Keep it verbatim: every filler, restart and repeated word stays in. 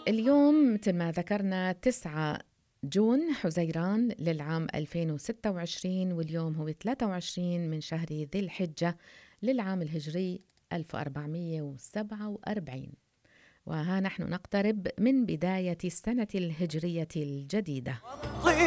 اليوم مثل ما ذكرنا تسعة جون حزيران للعام ألفين وستة وعشرين، واليوم هو ثلاثة وعشرين من شهر ذي الحجة للعام الهجري ألف وأربعمئة وسبعة وأربعين. وها نحن نقترب من بداية السنة الهجرية الجديدة.